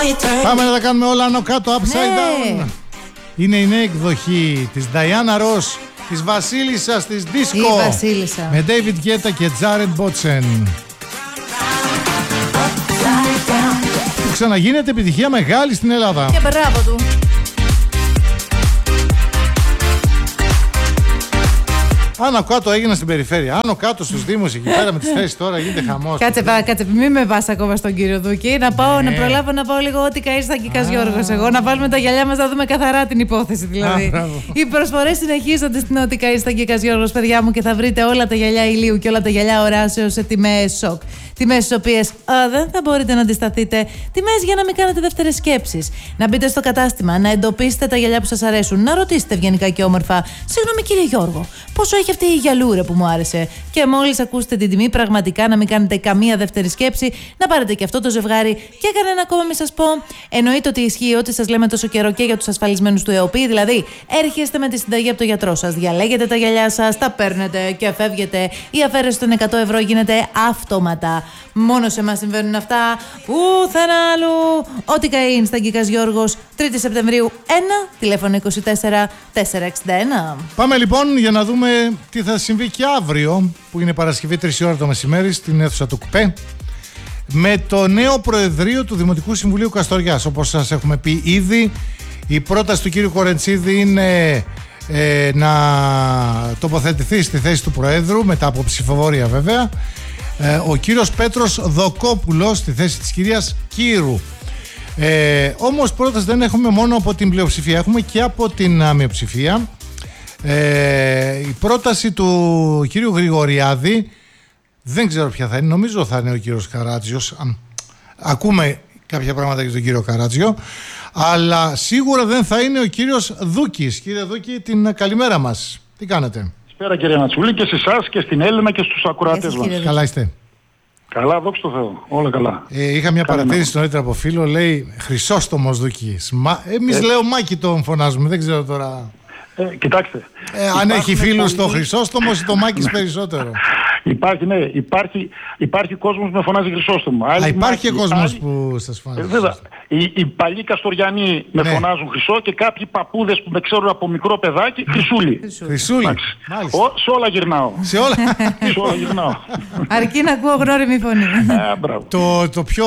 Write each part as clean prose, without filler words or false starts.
Πάμε να τα κάνουμε όλα άνω κάτω, upside down. Είναι η νέα εκδοχή της Diana Ross, της βασίλισσας της disco, με David Guetta και Jared Botchen. Που ξαναγίνεται επιτυχία μεγάλη στην Ελλάδα. Και μπράβο του. Άνω κάτω έγινα στην περιφέρεια. Άνω κάτω στους Δήμους εκεί πέρα με τις θέσεις τώρα γίνεται χαμός. Κάτσε, μην με πας ακόμα στον κύριο Δούκη. Να πάω, να προλάβω να πάω λίγο ό,τι καείς θα Κικάς Γιώργος. Εγώ να βάλουμε τα γυαλιά μας να δούμε καθαρά την υπόθεση δηλαδή. Οι προσφορές συνεχίζονται στην ό,τι καείς θα Κικάς Γιώργος, παιδιά μου, και θα βρείτε όλα τα γυαλιά ηλίου και όλα τα γυαλιά οράσεως σε τιμές σοκ. Τιμές στις οποίες δεν θα μπορείτε να αντισταθείτε. Τιμές για να μην κάνετε δεύτερες σκέψεις. Να μπείτε στο κατάστημα, να εντοπίσετε τα γυαλιά που σας αρέσουν, να ρωτήσετε ευγενικά και όμορφα: συγγνώμη κύριε Γιώργο, πόσο έχει αυτή η γυαλούρα που μου άρεσε? Και μόλις ακούσετε την τιμή, πραγματικά να μην κάνετε καμία δεύτερη σκέψη, να πάρετε και αυτό το ζευγάρι. Και κανένα ακόμα μην σας πω. Εννοείται ότι ισχύει ό,τι σας λέμε τόσο καιρό και για τους ασφαλισμένους του ΕΟΠΗ. Δηλαδή, έρχεστε με τη συνταγή από το γιατρό σας, διαλέγετε τα γυαλιά σας, τα παίρνετε και φεύγετε. Η αφαίρεση των 100 ευρώ γίνεται αυτόματα. Μόνο σε εμάς συμβαίνουν αυτά. Πουθενά αλλού. Ό,τι καεί στα Κικάς Γιώργος, 3η Σεπτεμβρίου 1, τηλέφωνο 24 461. Πάμε λοιπόν για να δούμε τι θα συμβεί και αύριο, που είναι Παρασκευή 3 ώρα το μεσημέρι, στην αίθουσα του ΚΠΕ, με το νέο Προεδρείο του Δημοτικού Συμβουλίου Καστοριάς. Όπως σας έχουμε πει ήδη, η πρόταση του κύριου Κορεντσίδη είναι να τοποθετηθεί στη θέση του Προέδρου, μετά από ψηφοφορία βέβαια, ο κύριος Πέτρος Δοκόπουλος στη θέση της κυρίας Κύρου. Όμως πρόταση δεν έχουμε μόνο από την πλειοψηφία, έχουμε και από την μειοψηφία. Η πρόταση του κύριου Γρηγοριάδη δεν ξέρω ποια θα είναι, νομίζω θα είναι ο κύριος Καράτζιος. Ακούμε κάποια πράγματα για τον κύριο Καράτζιο, αλλά σίγουρα δεν θα είναι ο κύριος Δούκης. Κύριε Δούκη, την καλημέρα μας. Τι κάνετε? Καλησπέρα κύριε Νατσούλη, και σε εσάς και στην Έλληνα και στους ακροατές μας. Καλά είστε? Καλά, δόξα τω Θεώ. Όλα καλά. Είχα μια παρατήρηση νωρίτερα από φίλο, λέει Χρυσόστομος Δούκης. Εμείς λέω Μάκη τον φωνάζουμε, δεν ξέρω τώρα. Κοιτάξτε. Αν έχει φίλους το Χρυσόστομος ή το Μάκης περισσότερο. Υπάρχει κόσμος που με φωνάζει Χρυσόστομο. Υπάρχει και κόσμος που σας φωνάζει. Βέβαια. Οι παλιοί Καστοριανοί με φωνάζουν Χρυσό και κάποιοι παππούδες που με ξέρουν από μικρό παιδάκι Χρυσούλη. Χρυσούλη. Σε όλα γυρνάω. Σε όλα γυρνάω. Αρκεί να ακούω γνώριμη φωνή. Το πιο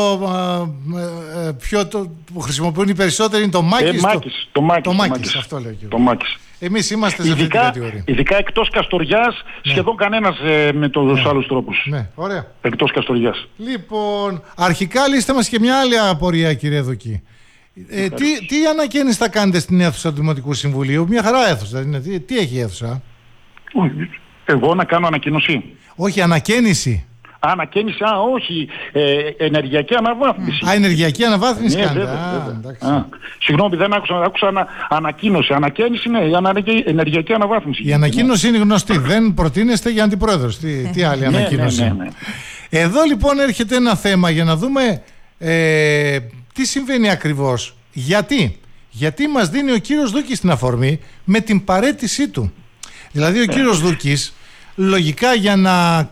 που χρησιμοποιούν οι περισσότεροι είναι το Μάκης. Το Μάκης. Αυτό λέω και το Μάκης. Εμείς είμαστε σε αυτή την κατηγορία. Ειδικά εκτός Καστοριάς, σχεδόν κανένας με τους άλλους τρόπους. Ναι, ωραία. Εκτός Καστοριάς. Λοιπόν, αρχικά λύστε μας και μια άλλη απορία, κύριε Δοκή. Τι ανακαίνιση θα κάνετε στην αίθουσα του Δημοτικού Συμβουλίου? Μια χαρά αίθουσα, τι έχει η αίθουσα? Εγώ να κάνω ανακοίνωση? Όχι, ανακαίνιση. Ανακαίνιση, όχι. Ενεργειακή αναβάθμιση. Ενεργειακή αναβάθμιση κάνετε. Συγγνώμη, δεν άκουσα ανακοίνωση. Ανακαίνιση, ναι, ενεργειακή αναβάθμιση. Η ανακοίνωση είναι γνωστή. Δεν προτείνεστε για αντιπρόεδρος. Τι άλλη ανακοίνωση? Ναι. Εδώ λοιπόν έρχεται ένα θέμα για να δούμε τι συμβαίνει ακριβώς. Γιατί μας δίνει ο κύριος Δούκης την αφορμή με την παραίτησή του. Δηλαδή ο κύριος Δούκης, λογικά για να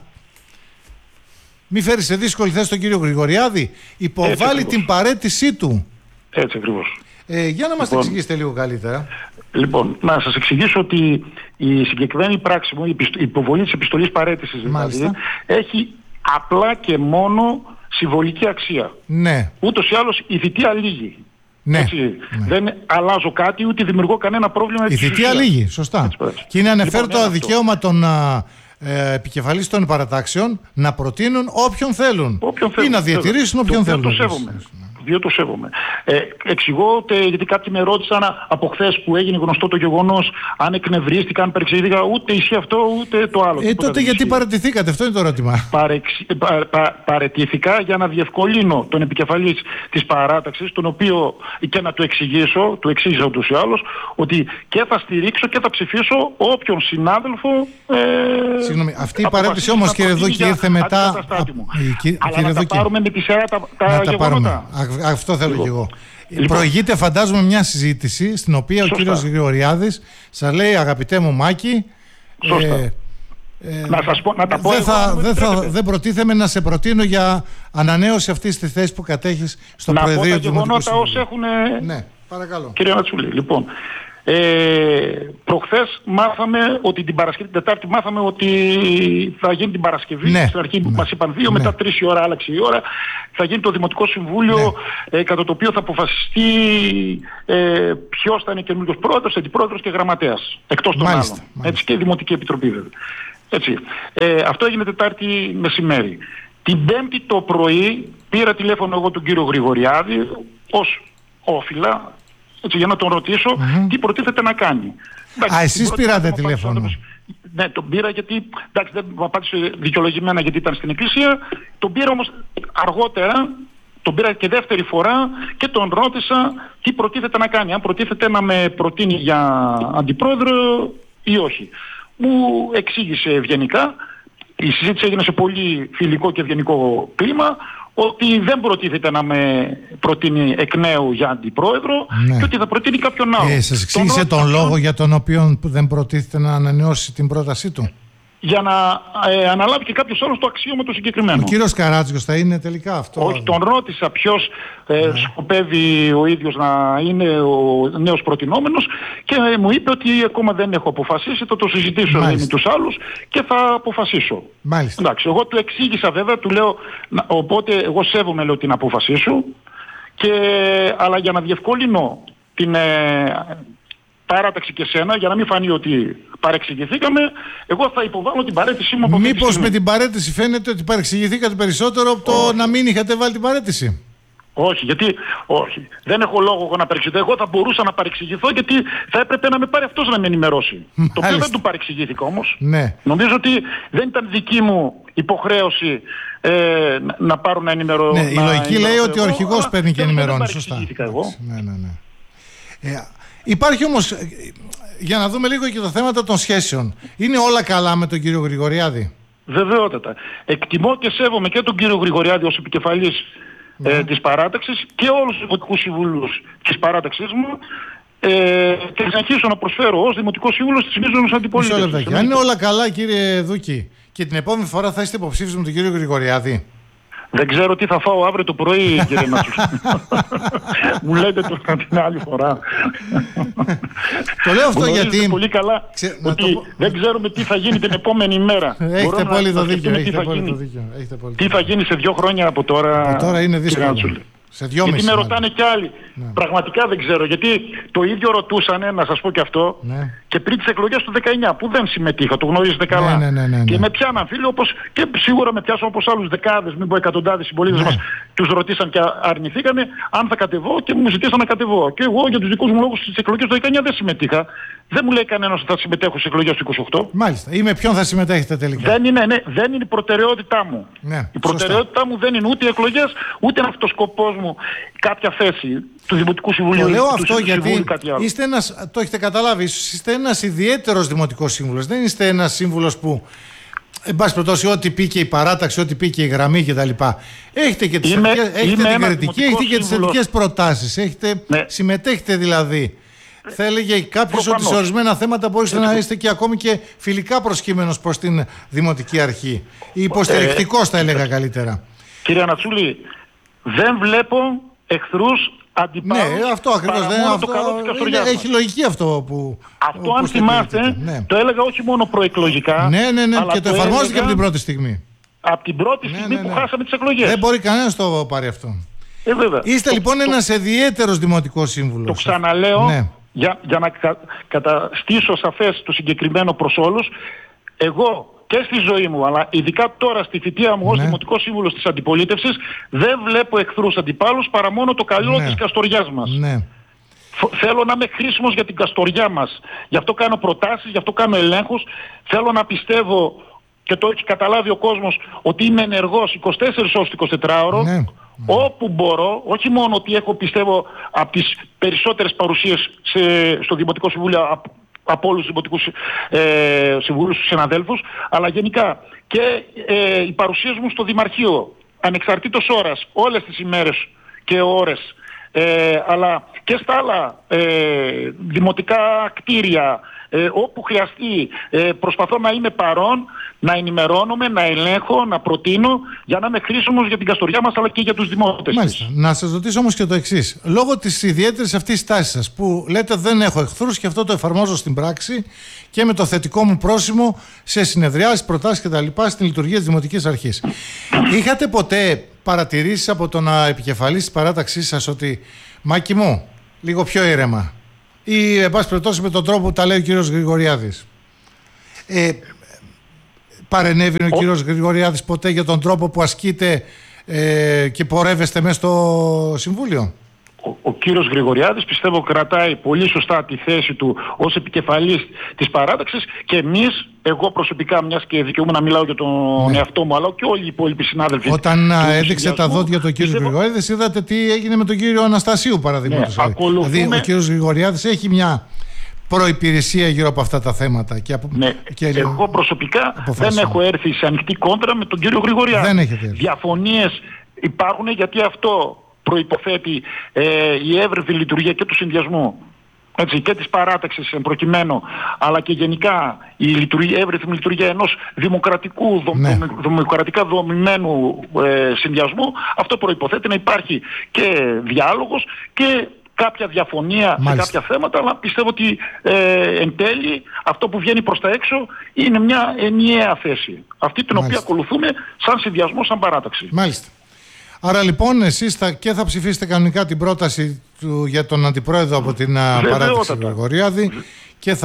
μην φέρει σε δύσκολη θέση τον κύριο Γρηγοριάδη, υποβάλλει την παραίτησή του. Έτσι ακριβώς. Για να μας το εξηγήσετε λίγο καλύτερα. Λοιπόν, να σας εξηγήσω ότι η συγκεκριμένη πράξη μου, η υποβολή της επιστολής παραίτησης δηλαδή, έχει απλά και μόνο συμβολική αξία. Ναι. Ούτως ή άλλως η θητεία λύγει. Ναι. Δεν αλλάζω κάτι, ούτε δημιουργώ κανένα πρόβλημα. Η θητεία λύγει, σωστά. Και είναι ανεφέρετο δικαίωμα των επικεφαλής των παρατάξεων να προτείνουν όποιον θέλουν. Ή να διατηρήσουν όποιον θέλουν. Το σέβομαι. Εξηγώ, γιατί κάποιοι με ρώτησαν από χθες που έγινε γνωστό το γεγονός, αν εκνευρίστηκα, αν παρεξηγήθηκα, ούτε ισχύει αυτό ούτε το άλλο. Τότε γιατί παραιτηθήκατε, αυτό είναι το ερώτημα. Παραιτήθηκα για να διευκολύνω τον επικεφαλής της παράταξης, τον οποίο και να του εξηγήσω, του εξήγησα ούτως ή άλλως, ότι και θα στηρίξω και θα ψηφίσω όποιον συνάδελφο. Συγγνώμη, αυτή η παρέτηση όμως, κύριε Δούκη, ήρθε μετά. Αλλά να τα πάρουμε με τη σειρά τα γεγονότα. Αυτό θέλω κι εγώ. Προηγείται, φαντάζομαι, μια συζήτηση στην οποία ο κύριος Γρηγοριάδης σας λέει, αγαπητέ μου Μάκη, να τα πω. Δεν προτίθεμαι να σε προτείνω για ανανέωση αυτής της θέσης που κατέχεις στο Προεδρείο του Δημοτικού Συμβουλίου. Να πω τα γεγονότα όσοι έχουν... Ναι, παρακαλώ. Κύριε Νατσούλη, λοιπόν, προχθές μάθαμε ότι την Τετάρτη μάθαμε ότι θα γίνει την Παρασκευή. Ναι, στην αρχή μας είπαν 2, μετά 3 η ώρα άλλαξε η ώρα. Θα γίνει το Δημοτικό Συμβούλιο, κατά το οποίο θα αποφασιστεί ποιος θα είναι καινούριος πρόεδρος, αντιπρόεδρος και γραμματέας. Εκτός των άλλων. Έτσι, και η Δημοτική Επιτροπή βέβαια. Έτσι. Αυτό έγινε Τετάρτη μεσημέρι. Την Πέμπτη το πρωί πήρα τηλέφωνο εγώ τον κύριο Γρηγοριάδη ως όφιλα, έτσι, για να τον ρωτήσω τι προτίθεται να κάνει. Εσείς πήρατε τηλέφωνο? Ναι, τον πήρα γιατί, εντάξει, δεν μου απάντησε δικαιολογημένα γιατί ήταν στην εκκλησία. Τον πήρα όμως αργότερα, τον πήρα και δεύτερη φορά και τον ρώτησα τι προτίθεται να κάνει. Αν προτίθεται να με προτείνει για αντιπρόεδρο ή όχι. Μου εξήγησε ευγενικά, η συζήτηση έγινε σε πολύ φιλικό και ευγενικό κλίμα, ότι δεν προτίθεται να με προτείνει εκ νέου για αντιπρόεδρο και ότι θα προτείνει κάποιον άλλο. Σας εξήγησε τον λόγο για τον οποίο δεν προτίθεται να ανανεώσει την πρότασή του? Για να αναλάβει και κάποιος άλλος το αξίωμα το συγκεκριμένο. Ο κύριος Καράτζιος θα είναι τελικά αυτό? Όχι, τον ρώτησα ποιος σκοπεύει ο ίδιος να είναι ο νέος προτινόμενος και μου είπε ότι ακόμα δεν έχω αποφασίσει, θα το συζητήσω με τους άλλους και θα αποφασίσω. Μάλιστα. Εντάξει, εγώ του εξήγησα βέβαια, του λέω, οπότε εγώ σέβομαι λέω την απόφασή σου, αλλά για να διευκολύνω την παράταξη και σένα, για να μην φανεί ότι παρεξηγηθήκαμε, εγώ θα υποβάλω την παρέτησή μου από αυτή τη στιγμή. Μήπως με την παρέτηση φαίνεται ότι παρεξηγηθήκατε περισσότερο από το να μην είχατε βάλει την παρέτηση? Όχι, γιατί όχι. Δεν έχω λόγο εγώ να παρεξηγηθώ. Εγώ θα μπορούσα να παρεξηγηθώ γιατί θα έπρεπε να με πάρει αυτός να με ενημερώσει. Το οποίο δεν του παρεξηγήθηκα όμως. Ναι. Νομίζω ότι δεν ήταν δική μου υποχρέωση να πάρω να ενημερώσω. Ναι, η λογική λέει ότι ο αρχηγός παίρνει και ενημερώνει. Σωστά. Εγώ. Ναι. Υπάρχει όμως, για να δούμε λίγο και τα θέματα των σχέσεων. Είναι όλα καλά με τον κύριο Γρηγοριάδη? Βεβαιότατα. Εκτιμώ και σέβομαι και τον κύριο Γρηγοριάδη ως επικεφαλής της παράταξης και όλους τους δημοτικούς συμβούλους της παράταξής μου και θα συνεχίσω να προσφέρω ως δημοτικός σύμβουλος της μείζωνος αντιπολίτευσης. Αν είναι όλα καλά, κύριε Δούκη, και την επόμενη φορά θα είστε υποψήφιος με τον κύριο Γρηγοριάδη? Δεν ξέρω τι θα φάω αύριο το πρωί, κύριε Νατσούλη. Μου λέτε το την άλλη φορά. Το λέω αυτό γιατί... πολύ καλά ότι δεν ξέρουμε τι θα γίνει την επόμενη μέρα. Έχετε πολύ το δίκιο. Τι θα γίνει σε 2 χρόνια από τώρα. Από τώρα είναι δύσκολο. Γιατί με ρωτάνε κι άλλοι. Ναι. Πραγματικά δεν ξέρω. Γιατί το ίδιο ρωτούσανε, να σας πω και αυτό, και πριν τις εκλογές του 19 που δεν συμμετείχα, το γνωρίζετε καλά. Και με πιάναν φίλοι, όπως και σίγουρα με πιάσαν όπως άλλους δεκάδες, μην πω εκατοντάδες συμπολίτες μας, τους ρωτήσαν και αρνηθήκανε αν θα κατεβώ και μου ζητήσαν να κατεβώ. Και εγώ για τους δικούς μου λόγους στις εκλογές του 19 δεν συμμετείχα. Δεν μου λέει κανένας ότι θα συμμετέχω στις εκλογές του 28. Μάλιστα. Ή με ποιον θα συμμετέχετε τελικά? Δεν είναι η προτεραιότητά μου. Ναι, η προτεραιότητά μου δεν είναι ούτε οι εκλογές, ούτε είναι αυτός ο σκοπός μου κάποια θέση του Δημοτικού Συμβουλίου. Το λέω αυτό γιατί είστε ένας, το έχετε καταλάβει, ίσως είστε ένας ιδιαίτερος δημοτικός σύμβουλος. Δεν είστε ένας σύμβουλος που, εν πάση περιπτώσει, ό,τι πήγε η παράταξη, ό,τι πήγε η γραμμή κτλ. Έχετε και την κριτική, έχετε και τις θετικές προτάσεις. Συμμετέχετε δηλαδή. Θα έλεγε κάποιος ότι σε ορισμένα θέματα μπορείτε να είστε και ακόμη και φιλικά προσκύμενος προς την Δημοτική Αρχή. Ή υποστηρικτικός θα έλεγα καλύτερα. Κύριε Ανατσούλη, δεν βλέπω εχθρούς αντιπάλους. Ναι, αυτό ακριβώς. Έχει λογική αυτό που. Αυτό, αν θυμάστε, το έλεγα όχι μόνο προεκλογικά. Ναι, και το εφαρμόστηκε από την πρώτη στιγμή. Από την πρώτη στιγμή που χάσαμε τις εκλογές. Δεν μπορεί κανένας να το πάρει αυτό. Είστε λοιπόν ένας ιδιαίτερος δημοτικός σύμβουλος. Το ξαναλέω. Για να καταστήσω σαφές το συγκεκριμένο προς όλους, εγώ και στη ζωή μου, αλλά ειδικά τώρα στη θητεία μου ως Δημοτικός Σύμβουλος της Αντιπολίτευσης, δεν βλέπω εχθρούς αντιπάλους παρά μόνο το καλό της Καστοριάς μας. Θέλω να είμαι χρήσιμος για την Καστοριά μας. Γι' αυτό κάνω προτάσεις, γι' αυτό κάνω ελέγχους. Θέλω να πιστεύω, και το έχει καταλάβει ο κόσμος, ότι είμαι ενεργός 24 ώρες 24ωρο. Όπου μπορώ, όχι μόνο ότι έχω πιστεύω από τις περισσότερες παρουσίες στο Δημοτικό Συμβούλιο από όλους τους Δημοτικούς Συμβούλους, τους συναδέλφους, αλλά γενικά και οι παρουσίες μου στο Δημαρχείο, ανεξαρτήτως ώρας, όλες τις ημέρες και ώρες, αλλά και στα άλλα δημοτικά κτίρια, όπου χρειαστεί προσπαθώ να είμαι παρόν, να ενημερώνομαι, να ελέγχω, να προτείνω για να είμαι χρήσιμος για την Καστοριά μας αλλά και για τους δημότες. Μάλιστα. Να σας ρωτήσω όμως και το εξής. Λόγω της ιδιαίτερης αυτής τάσης σας που λέτε δεν έχω εχθρούς και αυτό το εφαρμόζω στην πράξη και με το θετικό μου πρόσημο σε συνεδριάσεις, προτάσεις κτλ. Στην λειτουργία της Δημοτικής Αρχής. Είχατε ποτέ παρατηρήσεις από τον επικεφαλής της παράταξής σας ότι Μάκη μου, λίγο πιο ήρεμα, ή εν πάση περιπτώσει με τον τρόπο που τα λέει ο κύριος Γρηγοριάδης? Παρενέβη ο κύριος Γρηγοριάδης ποτέ για τον τρόπο που ασκείτε και πορεύεστε μέσα στο Συμβούλιο? Ο κύριος Γρηγοριάδης πιστεύω κρατάει πολύ σωστά τη θέση του ως επικεφαλής της παράταξης και εμείς, εγώ προσωπικά, μιας και δικαιούμαι να μιλάω για τον εαυτό μου, αλλά και όλοι οι υπόλοιποι συνάδελφοι. Όταν έδειξε τα δόντια του κύριος Γρηγοριάδης, είδατε τι έγινε με τον κύριο Αναστασίου, παραδείγματος. Δηλαδή ο κύριος Γρηγοριάδης έχει μια προϋπηρεσία γύρω από αυτά τα θέματα. Εγώ προσωπικά δεν έχω έρθει σε ανοιχτή κόντρα με τον κύριο Γρηγοριάδη. Δεν έχετε έρθει. Διαφωνίες υπάρχουν γιατί αυτό προϋποθέτει η εύρυθμη λειτουργία και του συνδυασμού, έτσι, και της παράταξης προκειμένου, αλλά και γενικά η εύρυθμη λειτουργία ενός δημοκρατικά δομημένου συνδυασμού. Αυτό προϋποθέτει να υπάρχει και διάλογος και κάποια διαφωνία σε κάποια θέματα, αλλά πιστεύω ότι εν τέλει αυτό που βγαίνει προς τα έξω είναι μια ενιαία θέση. Αυτή την οποία ακολουθούμε σαν συνδυασμό, σαν παράταξη. Μάλιστα. Άρα λοιπόν εσείς θα ψηφίσετε κανονικά την πρόταση για τον Αντιπρόεδρο από την παράταξη του Γρηγοριάδη και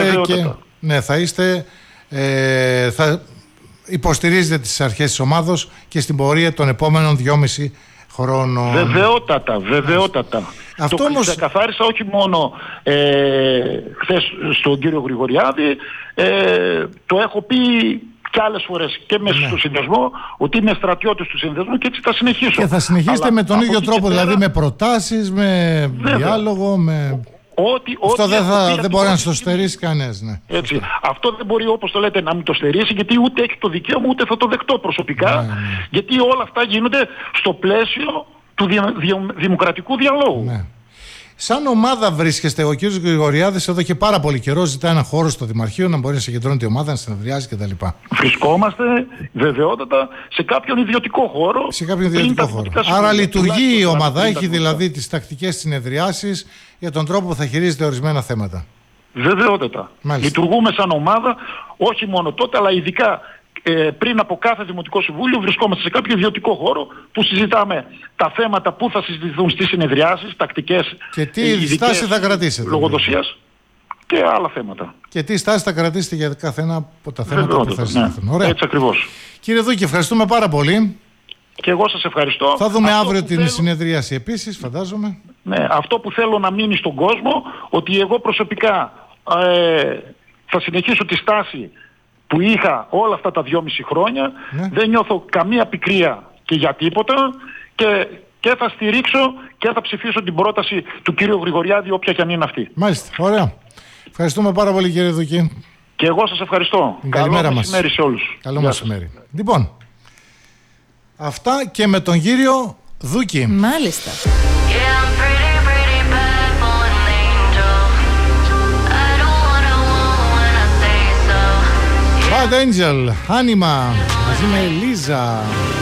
θα υποστηρίζετε τις αρχές της ομάδος και στην πορεία των επόμενων 2,5 χρόνων. Βεβαιότατα. Αυτό όμως ξεκαθάρισα όχι μόνο χθες στον κύριο Γρηγοριάδη, το έχω πει και άλλες φορές και μέσα στο συνδυασμό, ότι είμαι στρατιώτης του συνδυασμού και έτσι θα συνεχίσω. Και θα συνεχίσετε με τον ίδιο τρόπο, δηλαδή με προτάσεις, με διάλογο, με... Αυτό δεν μπορεί να στο στερήσει κανένας. Ναι. Έτσι. Αυτό δεν μπορεί, όπως το λέτε, να μην το στερήσει, γιατί ούτε έχει το δικαίωμα ούτε θα το δεχτώ προσωπικά, γιατί όλα αυτά γίνονται στο πλαίσιο του δημοκρατικού διαλόγου. Ναι. Σαν ομάδα βρίσκεστε, ο κύριος Γρηγοριάδης εδώ και πάρα πολύ καιρό ζητά ένα χώρο στο Δημαρχείο να μπορεί να συγκεντρώνει τη ομάδα, να συνεδριάζει κτλ. Βρισκόμαστε βεβαιότατα σε κάποιον ιδιωτικό χώρο. Άρα λειτουργεί η ομάδα, έχει δηλαδή τις τακτικές συνεδριάσεις για τον τρόπο που θα χειρίζεται ορισμένα θέματα. Βεβαιότατα. Λειτουργούμε σαν ομάδα, όχι μόνο τότε, αλλά ειδικά πριν από κάθε Δημοτικό Συμβούλιο βρισκόμαστε σε κάποιο ιδιωτικό χώρο που συζητάμε τα θέματα που θα συζητηθούν στις συνεδριάσεις, τακτικές και τι στάση θα κρατήσετε λογοδοσίας και άλλα θέματα. Και τι στάση θα κρατήσετε για κάθε ένα από τα θέματα που θα συζητηθούν. Ωραία. Έτσι ακριβώς. Κύριε Δούκη, ευχαριστούμε πάρα πολύ. Και εγώ σας ευχαριστώ. Θα δούμε αύριο την συνεδρίαση επίσης, φαντάζομαι. Ναι, αυτό που θέλω να μείνει στον κόσμο, ότι εγώ προσωπικά θα συνεχίσω τη στάση που είχα όλα αυτά τα 2,5 χρόνια, δεν νιώθω καμία πικρία και για τίποτα και θα στηρίξω και θα ψηφίσω την πρόταση του κύριου Γρηγοριάδη, όποια και αν είναι αυτή. Μάλιστα, ωραία. Ευχαριστούμε πάρα πολύ κύριε Δούκη. Και εγώ σας ευχαριστώ. Καλό μεσημέρι σε όλους. Καλό μεσημέρι. Λοιπόν, αυτά και με τον κύριο Δούκη. Μάλιστα. Bad Angel, Άνιμα, μαζί με Λίζα.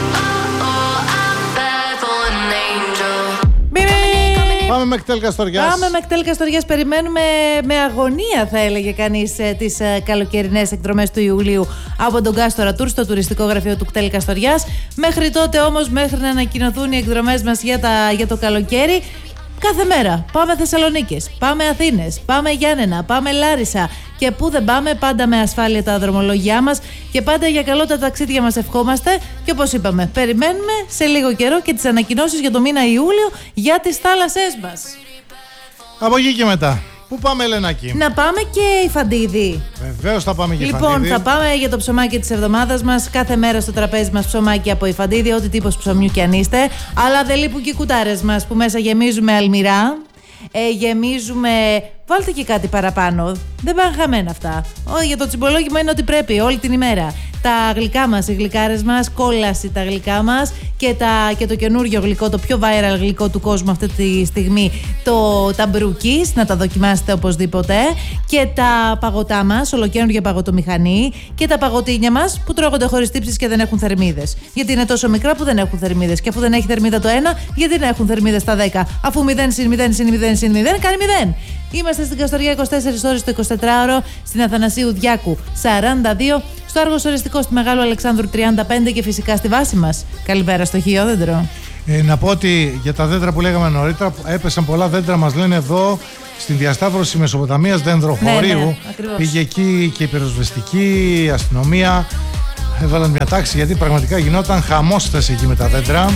Πάμε με κτέλ Καστοριάς. Πάμε με κτέλ Καστοριάς. Περιμένουμε με αγωνία, θα έλεγε κανείς, τις καλοκαιρινές εκδρομές του Ιουλίου από τον Κάστορα Tour στο τουριστικό γραφείο του κτέλ Καστοριάς. Μέχρι τότε όμως, μέχρι να ανακοινωθούν οι εκδρομές μας για το καλοκαίρι, κάθε μέρα πάμε Θεσσαλονίκης, πάμε Αθήνες, πάμε Γιάννενα, πάμε Λάρισα και πού δεν πάμε, πάντα με ασφάλεια τα δρομολόγια μας και πάντα για καλό τα ταξίδια μας ευχόμαστε. Και όπως είπαμε, περιμένουμε σε λίγο καιρό και τις ανακοινώσεις για το μήνα Ιούλιο για τις θάλασσές μας. Από εκεί και μετά, πού πάμε Ελενάκη? Να πάμε και Υφαντίδη. Βεβαίως θα πάμε και Υφαντίδη. Λοιπόν, θα πάμε για το ψωμάκι της εβδομάδας μας. Κάθε μέρα στο τραπέζι μας ψωμάκι από Υφαντίδη, ό,τι τύπος ψωμιού κι αν είστε. Αλλά δεν λείπουν και οι κουτάρες μας που μέσα γεμίζουμε αλμυρά, γεμίζουμε βάλτε και κάτι παραπάνω. Δεν πάνε χαμένα αυτά. Για το τσιμπολόγημα είναι ότι πρέπει όλη την ημέρα. Τα γλυκά μας, οι γλυκάρες μας, κόλαση τα γλυκά μας και το καινούριο γλυκό, το πιο viral γλυκό του κόσμου αυτή τη στιγμή, τα μπρουκίς, να τα δοκιμάσετε οπωσδήποτε, και τα παγωτά μας, ολοκαίνουργια παγωτομηχανή, και τα παγωτίνια μας που τρώγονται χωρίς τύψεις και δεν έχουν θερμίδες. Γιατί είναι τόσο μικρά που δεν έχουν θερμίδες. Και αφού δεν έχει θερμίδα το ένα, γιατί να έχουν θερμίδες τα 10, αφού 0 συν 0 συν 0 συν 0 κάνει 0. Είμαστε στην Καστοριά 24 ώρες το 24ωρο, στην Αθανασίου Διάκου 42, στο Άργος Οριστικό στη Μεγάλου Αλεξάνδρου 35 και φυσικά στη βάση μας. Καλημέρα στο Χιόδεντρο. Να πω ότι για τα δέντρα που λέγαμε νωρίτερα, έπεσαν πολλά δέντρα, μας λένε εδώ στην διασταύρωση Μεσοποταμίας δενδροχωρίου. Ναι, πήγε εκεί και η πυροσβεστική, η αστυνομία. Έβαλαν μια τάξη γιατί πραγματικά γινόταν χαμόσταση εκεί με τα δέντρα.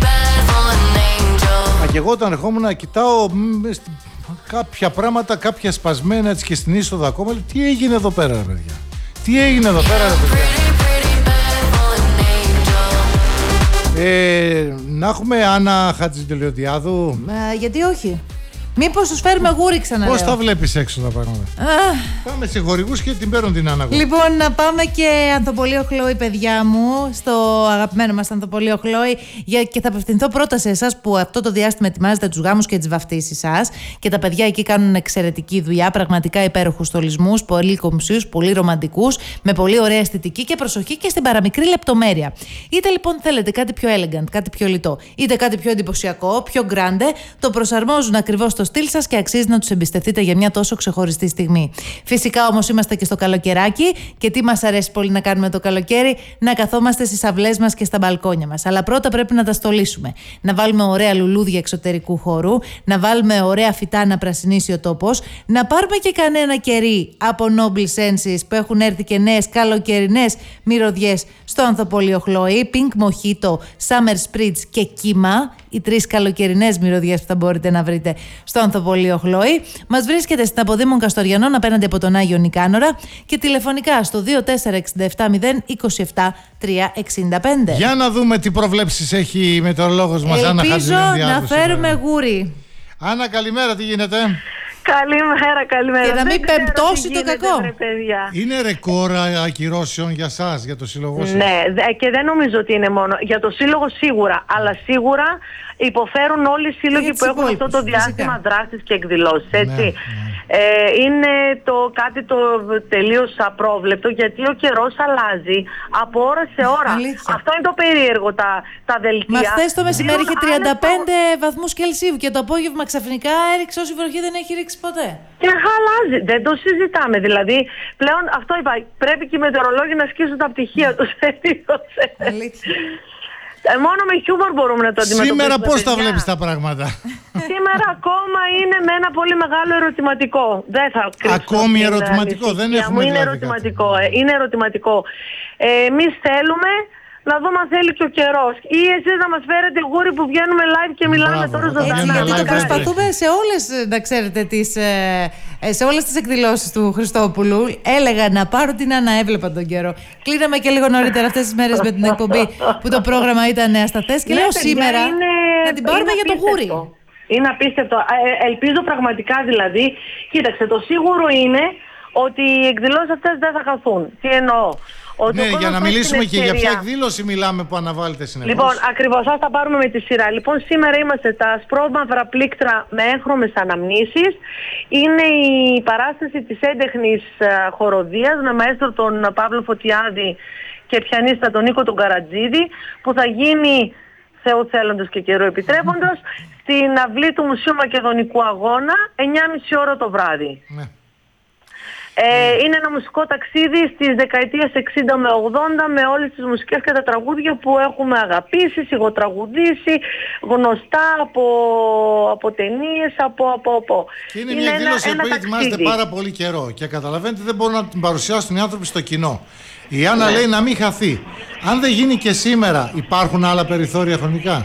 Και εγώ όταν ερχόμουν να κοιτάω κάποια πράγματα, κάποια σπασμένα έτσι και στην είσοδο ακόμα, τι έγινε εδώ πέρα, ρε παιδιά. Τι έγινε εδώ πέρα, ρε παιδιά. Να έχουμε Άννα Χατζητελειωτιάδου. Γιατί όχι. Μήπως τους φέρουμε γούρι, ξαναλέω. Πώς τα βλέπεις έξω τα πράγματα. Πάμε σε χορηγούς και την παίρνουν την Άννα. Λοιπόν, να πάμε και Ανθοπολείο Χλόη, παιδιά μου, στο αγαπημένο μας Ανθοπολείο Χλόη, και θα απευθυνθώ πρώτα σε εσάς που αυτό το διάστημα ετοιμάζετε τους γάμους και τις βαφτίσεις σας, και τα παιδιά εκεί κάνουν εξαιρετική δουλειά, πραγματικά υπέροχους στολισμούς, πολύ κομψίους, πολύ ρομαντικούς, με πολύ ωραία αισθητική και προσοχή και στην παραμικρή λεπτομέρεια. Είτε λοιπόν θέλετε κάτι πιο elegant, κάτι πιο λιτό, είτε κάτι πιο εντυπωσιακό, πιο grande, το προσαρμόζουν ακριβώς στο στυλ σας και αξίζει να τους εμπιστευτείτε για μια τόσο ξεχωριστή στιγμή. Φυσικά όμως είμαστε και στο καλοκαιράκι, και τι μας αρέσει πολύ να κάνουμε το καλοκαίρι? Να καθόμαστε στις αυλές μας και στα μπαλκόνια μας. Αλλά πρώτα πρέπει να τα στολίσουμε. Να βάλουμε ωραία λουλούδια εξωτερικού χώρου, να βάλουμε ωραία φυτά να πρασινίσει ο τόπος, να πάρουμε και κανένα κερί από Noble Senses που έχουν έρθει και νέες καλοκαιρινές μυρωδιές στο Ανθοπολείο Χλόη, Pink Mojito, Summer Spritz και Κύμα, οι 3 καλοκαιρινές μυρωδιές που θα μπορείτε να βρείτε στο Ανθοπολείο Χλόη. Μας βρίσκεται στην Αποδήμων Καστοριανών απέναντι από τον Άγιο Νικάνορα και τηλεφωνικά στο 2467 0 365. Για να δούμε τι προβλέψεις έχει η μετεωρολόγος μας, Άννα Χατζητελειωτιάδου. Ελπίζω να φέρουμε γούρι. Άννα, καλημέρα, τι γίνεται? Καλημέρα, καλημέρα. Και να μην πεμπτώσει το κακό. Είναι ρεκόρ ακυρώσεων για σας, για το σύλλογο σας? Ναι, και δεν νομίζω ότι είναι μόνο. Για το σύλλογο σίγουρα, αλλά σίγουρα υποφέρουν όλοι οι σύλλογοι που έχουν αυτό το διάστημα δράσης και εκδηλώσεις, έτσι. Ναι. Είναι κάτι το τελείως απρόβλεπτο, γιατί ο καιρός αλλάζει από ώρα σε ώρα. Αλήθεια. Αυτό είναι το περίεργο, τα δελτία. Μα χθες το μεσημέρι είχε 35 βαθμούς Κελσίου και το απόγευμα ξαφνικά έριξε όση βροχή δεν έχει ρίξει ποτέ. Και αλλάζει, δεν το συζητάμε. Δηλαδή, πλέον αυτό είπα, πρέπει και οι μετεωρολόγοι να σκίσουν τα πτυχία τους. Αλήθεια. Μόνο με χιούμορ μπορούμε να το αντιμετωπίσουμε. Σήμερα πώς τα βλέπεις τα πράγματα? Σήμερα ακόμα είναι με ένα πολύ μεγάλο ερωτηματικό. Δεν θα κρύψω. Ακόμη ερωτηματικό, δεν έχουμε είναι ερωτηματικό. Είναι ερωτηματικό. Εμείς θέλουμε να δούμε αν θέλει και ο καιρός. Ή εσείς να μας φέρετε γούρι που βγαίνουμε live και μιλάμε τώρα ζωντανά. Γιατί το προσπαθούμε σε όλες, να ξέρετε, σε όλες τις εκδηλώσεις του Χριστόπουλου. Έλεγα να πάρω την Άννα, έβλεπα τον καιρό. Κλείναμε και λίγο νωρίτερα αυτές τις μέρες με την εκπομπή που το πρόγραμμα ήταν ασταθές. Και λέω σήμερα να την πάρουμε για το γούρι. Είναι απίστευτο. Ελπίζω πραγματικά, δηλαδή. Κοίταξε, το σίγουρο είναι ότι οι εκδηλώσεις αυτές δεν θα χαθούν. Τι εννοώ? Ναι, για να μιλήσουμε και για ποια εκδήλωση μιλάμε που αναβάλλεται συνεχώς. Λοιπόν, ακριβώς, θα τα πάρουμε με τη σειρά. Λοιπόν, σήμερα είμαστε τα ασπρόμαυρα πλήκτρα με έγχρωμες αναμνήσεις. Είναι η παράσταση της έντεχνης χοροδίας με μαέστρο τον Παύλο Φωτιάδη και πιανίστα τον Νίκο τον Καρατζίδη, που θα γίνει, Θεού θέλοντος και καιρό επιτρέποντος, στην αυλή του Μουσείου Μακεδονικού Αγώνα, 9.30 ώρα το βράδυ. Ναι. Είναι ένα μουσικό ταξίδι στις δεκαετίες 60 με 80 με όλες τις μουσικές και τα τραγούδια που έχουμε αγαπήσει, σιγοτραγουδήσει, γνωστά από ταινίες, από. Είναι μια εκδήλωση που ετοιμάζεται πάρα πολύ καιρό και καταλαβαίνετε δεν μπορούν να την παρουσιάσουν οι άνθρωποι στο κοινό. Η Άννα λέει να μην χαθεί. Αν δεν γίνει και σήμερα, υπάρχουν άλλα περιθώρια χρονικά?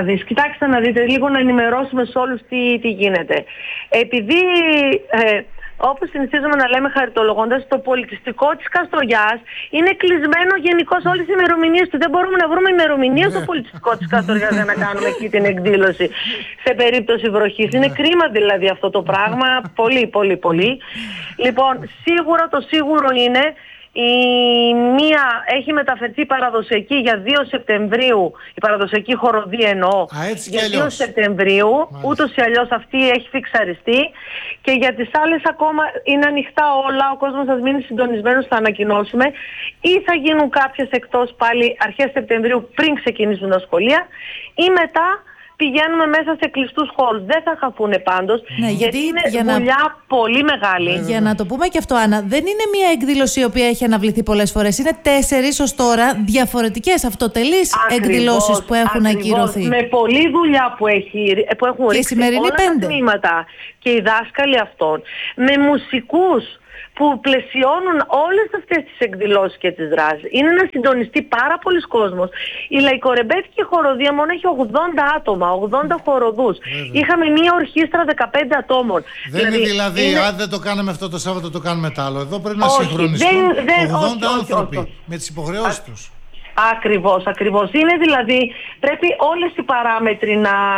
Κοιτάξτε να δείτε, λίγο να ενημερώσουμε σε όλους τι γίνεται. Επειδή όπως συνηθίζουμε να λέμε χαριτολογώντας, το πολιτιστικό της Καστοριάς είναι κλεισμένο γενικώς όλες οι ημερομηνίες του. Δεν μπορούμε να βρούμε ημερομηνία στο πολιτιστικό της Καστοριάς για να κάνουμε εκεί την εκδήλωση σε περίπτωση βροχής. Είναι κρίμα δηλαδή αυτό το πράγμα, πολύ. Λοιπόν, σίγουρα το σίγουρο είναι, η μία έχει μεταφερθεί παραδοσιακή για 2 Σεπτεμβρίου, η παραδοσιακή χοροδία εννοώ, για 2 Σεπτεμβρίου, ούτως ή αλλιώς αυτή έχει φιξαριστεί, και για τις άλλες ακόμα είναι ανοιχτά όλα, ο κόσμος σας μείνει συντονισμένος, θα ανακοινώσουμε, ή θα γίνουν κάποιες εκτός πάλι αρχές Σεπτεμβρίου πριν ξεκινήσουν τα σχολεία, ή μετά πηγαίνουμε μέσα σε κλειστούς χώρους. Δεν θα χαθούν πάντως, γιατί είναι δουλειά πολύ μεγάλη. Για να το πούμε και αυτό, Άννα, δεν είναι μια εκδήλωση η οποία έχει αναβληθεί πολλές φορές. Είναι 4 ως τώρα διαφορετικές αυτοτελείς εκδηλώσεις που έχουν ακυρωθεί. Με πολλή δουλειά που έχουν ρίξει όλα τα τμήματα και οι δάσκαλοι αυτών. Με μουσικούς που πλαισιώνουν όλες αυτές τις εκδηλώσεις και τις δράσεις. Είναι να συντονιστεί πάρα πολλοί κόσμος. Η λαϊκορεμπέτικη χοροδία μόνο έχει 80 άτομα, 80 χοροδούς. Είχαμε μία ορχήστρα 15 ατόμων. Δεν είναι δηλαδή, αν δεν το κάναμε αυτό το Σάββατο, το κάνουμε το άλλο. Εδώ πρέπει να συγχρονιστούν 80 άνθρωποι με τις υποχρεώσεις τους. Ακριβώς. Είναι δηλαδή, πρέπει όλες οι παράμετροι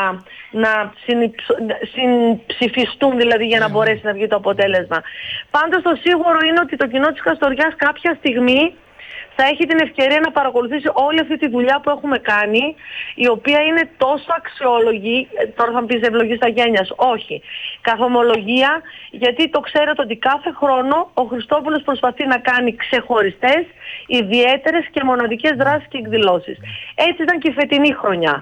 να συμψηφιστούν δηλαδή για να μπορέσει να βγει το αποτέλεσμα. Πάντως το σίγουρο είναι ότι το κοινό της Καστοριάς κάποια στιγμή θα έχει την ευκαιρία να παρακολουθήσει όλη αυτή τη δουλειά που έχουμε κάνει, η οποία είναι τόσο αξιόλογη. Τώρα θα μου πεις ευλογισταγένειας. Όχι. Καθομολογία, γιατί το ξέρετε ότι κάθε χρόνο ο Χριστόπουλος προσπαθεί να κάνει ξεχωριστές, ιδιαίτερες και μοναδικές δράσεις και εκδηλώσεις. Έτσι ήταν και η φετινή χρονιά.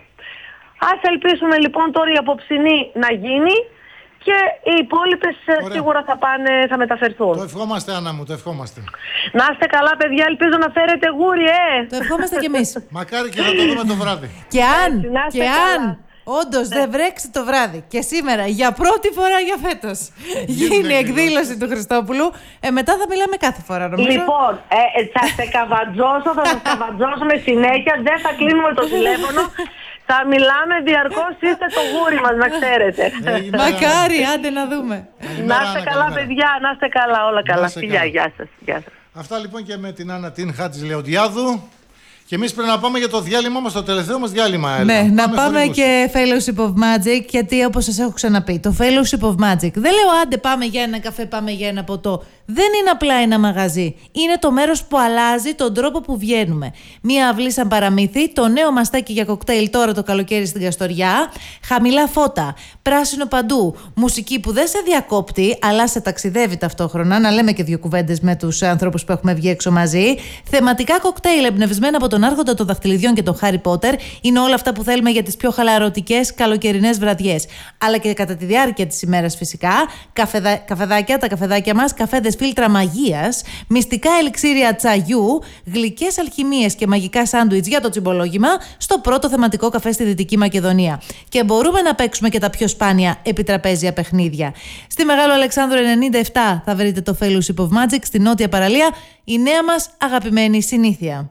Ας ελπίσουμε λοιπόν τώρα η απόψινή να γίνει και οι υπόλοιπες σίγουρα θα μεταφερθούν. Το ευχόμαστε, Άννα μου, το ευχόμαστε. Να είστε καλά, παιδιά, ελπίζω να φέρετε γούρι, Το ευχόμαστε κι εμείς. Μακάρι και να το δούμε το βράδυ. Και αν όντως δεν βρέξει το βράδυ και σήμερα για πρώτη φορά για φέτος γίνει η εκδήλωση του Χριστόπουλου, μετά θα μιλάμε κάθε φορά, νομίζω. Λοιπόν, θα σε καβατζώσω, θα σας καβατζώσουμε συνέχεια, δεν θα κλείνουμε το τηλέφωνο. Θα μιλάμε διαρκώς, είστε το γούρι μας, να ξέρετε. Μακάρι, άντε να δούμε. Να είστε καλά, παιδιά, να είστε καλά, όλα καλά. Φιλιά, γεια σας. Αυτά λοιπόν και με την Άννα την Χατζηλεοντιάδου. Και εμείς πρέπει να πάμε για το διάλειμμα μας, το τελευταίο μας διάλειμμα. Ναι, να πάμε και Fellowship of Magic, γιατί όπως σας έχω ξαναπεί, το Fellowship of Magic δεν λέω άντε πάμε για ένα καφέ, πάμε για ένα ποτό. Δεν είναι απλά ένα μαγαζί. Είναι το μέρος που αλλάζει τον τρόπο που βγαίνουμε. Μία αυλή σαν παραμύθι, το νέο μαστάκι για κοκτέιλ τώρα το καλοκαίρι στην Καστοριά, χαμηλά φώτα, πράσινο παντού, μουσική που δεν σε διακόπτει, αλλά σε ταξιδεύει ταυτόχρονα, να λέμε και 2 κουβέντες με τους ανθρώπους που έχουμε βγει έξω μαζί. Θεματικά κοκτέιλ εμπνευσμένα από τον Άρχοντα των Δαχτυλιδιών και τον Χάρι Πότερ, είναι όλα αυτά που θέλουμε για τις πιο χαλαρωτικές καλοκαιρινές βραδιές. Αλλά και κατά τη διάρκεια της ημέρας φυσικά, καφεδάκια, τα καφεδάκια μας, καφέδες φίλτρα μαγείας, μυστικά ελιξίρια τσαγιού, γλυκές αλχημίες και μαγικά σάντουιτς για το τσιμπολόγημα στο πρώτο θεματικό καφέ στη Δυτική Μακεδονία. Και μπορούμε να παίξουμε και τα πιο σπάνια επιτραπέζια παιχνίδια. Στη Μεγάλο Αλεξάνδρου 97 θα βρείτε το Fellowship of Magic, στη νότια παραλία, η νέα μας αγαπημένη συνήθεια.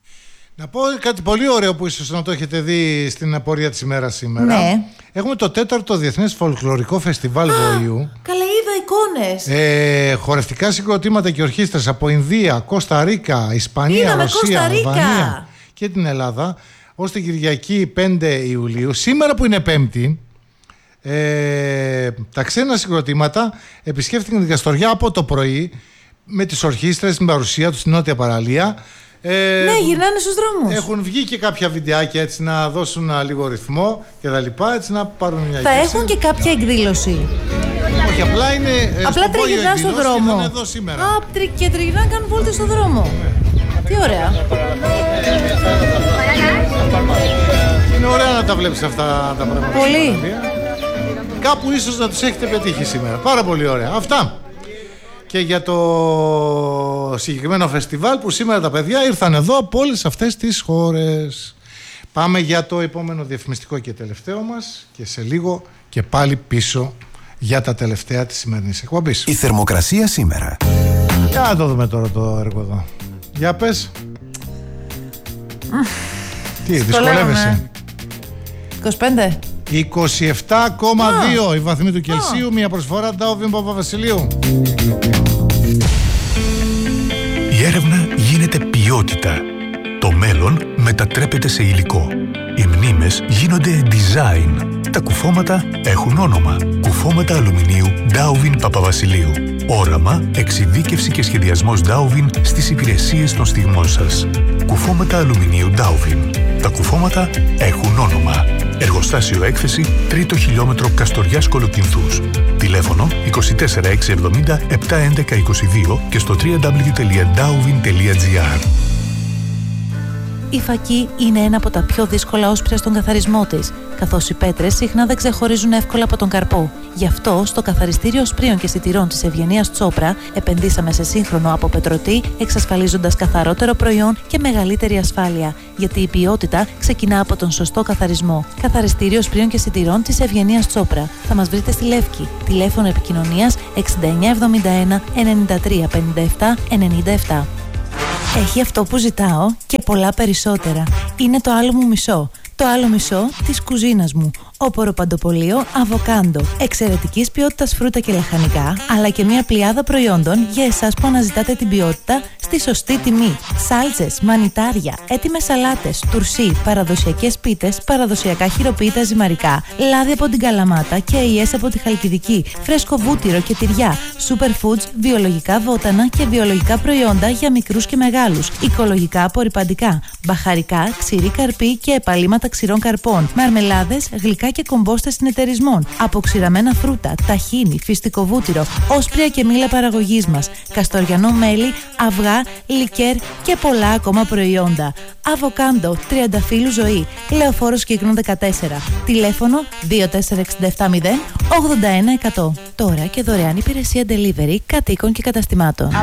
Να πω κάτι πολύ ωραίο που ίσως να το έχετε δει στην απορία της ημέρας σήμερα. Ναι. Έχουμε το 4ο Διεθνές Φολκλωρικό Φεστιβάλ Βοηού. Καλά, είδα εικόνες. Χορευτικά συγκροτήματα και ορχήστρες από Ινδία, Κώστα Ρίκα, Ισπανία, Ρωσία, Αλβανία και την Ελλάδα, ως την Κυριακή 5 Ιουλίου. Σήμερα που είναι Πέμπτη, τα ξένα συγκροτήματα επισκέφτηκαν την Καστοριά από το πρωί με τις ορχήστρες, την παρουσία τους στην νότια παραλία. Ναι, γυρνάνε στους δρόμους. Έχουν βγει και κάποια βιντεάκια έτσι να δώσουν λίγο ρυθμό και τα λοιπά, έτσι να πάρουν μια θα γεύση. Έχουν και κάποια εκδήλωση. Όχι, απλά είναι. Απλά τριγυρνά στον δρόμο. Εδώ σήμερα. Και τριγυρνά, κάνουν βόλτες στον δρόμο. Τι ωραία. Είναι ωραία να τα βλέπεις αυτά τα πράγματα. Πολύ. Κάπου ίσως να τους έχετε πετύχει σήμερα. Πάρα πολύ ωραία. Αυτά. Και για το συγκεκριμένο φεστιβάλ που σήμερα τα παιδιά ήρθαν εδώ από όλες αυτές τις χώρες. Πάμε για το επόμενο διαφημιστικό και τελευταίο μας και σε λίγο και πάλι πίσω για τα τελευταία της σημερινής εκπομπής. Η θερμοκρασία σήμερα. Για να το δούμε τώρα το έργο εδώ. Για πες. Τι, δυσκολεύεσαι. 25. 27,2 η βαθμή του Κελσίου. Μια προσφορά Ντάουβιν Παπαβασιλείου. Η έρευνα γίνεται ποιότητα. Το μέλλον μετατρέπεται σε υλικό. Οι μνήμες γίνονται design. Τα κουφώματα έχουν όνομα. Κουφώματα αλουμινίου Ντάουβιν Παπαβασιλείου. Όραμα, εξειδίκευση και σχεδιασμός Ντάουβιν στις υπηρεσίες των στιγμών σας. Κουφώματα αλουμινίου Ντάουβιν. Τα κουφώματα έχουν όνομα. Εργοστάσιο έκθεση 3ο χιλιόμετρο Καστοριάς Κολοκυνθούς. Τηλέφωνο 24670 71122 και στο www.dauvin.gr. Η φακή είναι ένα από τα πιο δύσκολα όσπρια στον καθαρισμό της, καθώς οι πέτρες συχνά δεν ξεχωρίζουν εύκολα από τον καρπό. Γι' αυτό, στο καθαριστήριο οσπρίων και σιτηρών της Ευγενίας Τσόπρα, επενδύσαμε σε σύγχρονο αποπετρωτή, εξασφαλίζοντας καθαρότερο προϊόν και μεγαλύτερη ασφάλεια. Γιατί η ποιότητα ξεκινά από τον σωστό καθαρισμό. Καθαριστήριο οσπρίων και σιτηρών της Ευγενίας Τσόπρα. Θα μας βρείτε στη Λεύκη. Τηλέφωνο επικοινωνίας 6971 93 57 97. Έχει αυτό που ζητάω και πολλά περισσότερα. Είναι το άλλο μου μισό. Το άλλο μισό της κουζίνας μου. Όπορο παντοπολείο Αβοκάντο. Εξαιρετικής ποιότητας φρούτα και λαχανικά, αλλά και μια πλειάδα προϊόντων για εσάς που αναζητάτε την ποιότητα στη σωστή τιμή. Σάλτσες, μανιτάρια, έτοιμες σαλάτες, τουρσί, παραδοσιακές πίτες, παραδοσιακά χειροποίητα ζυμαρικά, λάδι από την Καλαμάτα και αειές από τη Χαλκιδική, φρέσκο βούτυρο και τυριά, superfoods, βιολογικά βότανα και βιολογικά προϊόντα για μικρούς και μεγάλους, οικολογικά απορρυπαντικά, μπαχαρικά, ξηρή καρπή και επαλήματα ξηρών καρπών, μαρμελάδες, γλυκά και κομπόστες συνεταιρισμών, αποξηραμένα φρούτα, ταχίνι, φυστικό βούτυρο, όσπρια και μήλα παραγωγής μας, καστοριανό μέλι, αυγά, λικέρ και πολλά ακόμα προϊόντα. Αβοκάντο, τριανταφύλου ζωή, Λεωφόρος Κύκνων 14. Τηλέφωνο 24670 81100. Τώρα και δωρεάν υπηρεσία delivery κατοίκων και καταστημάτων.